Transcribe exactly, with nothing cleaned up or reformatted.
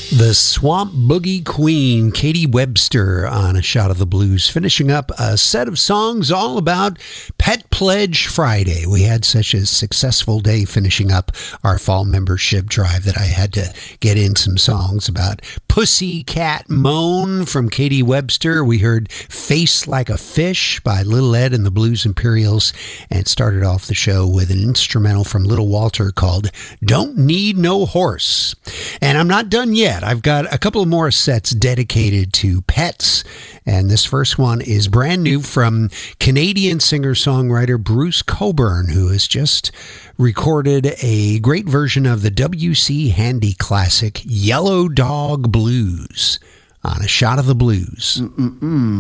The Swamp Boogie Queen, Katie Webster, on A Shot of the Blues, finishing up a set of songs all about Pet Pledge Friday. We had such a successful day finishing up our fall membership drive that I had to get in some songs about Pussycat Moan from Katie Webster. We heard Face Like a Fish by Little Ed and the Blues Imperials, and started off the show with an instrumental from Little Walter called Don't Need No Horse. And I'm not done yet. I've got a couple of more sets dedicated to pets, and this first one is brand new from Canadian singer-songwriter Bruce Cockburn, who has just recorded a great version of the W C Handy classic Yellow Dog Blues on A Shot of the Blues. Mm-mm-mm.